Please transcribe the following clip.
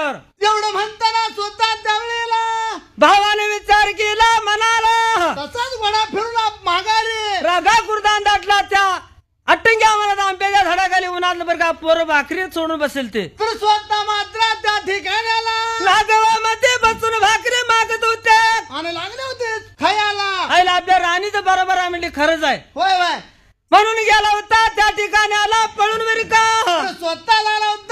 बर एवढं म्हणताना स्वतः त्यावेळेला भावाने विचार केला म्हणाला तसाच घोडा फिरून माघारी रागा कुर्दान दाटला त्या अट्टंग्या मला आंब्याच्या झाडाखाली उन्हातलं बरं का पोरं भाकरी सोडून बसेल ते तर स्वतः मात्र त्या ठिकाणाला नागवामध्ये बसून भाकरी मागत होते आणि लागले होते खयाला आईला आपल्या राणीचं बरोबर आहे म्हणजे खरंच आहे होय होय म्हणून गेला होता त्या ठिकाणी आला पळून बरं का तर स्वतः लागला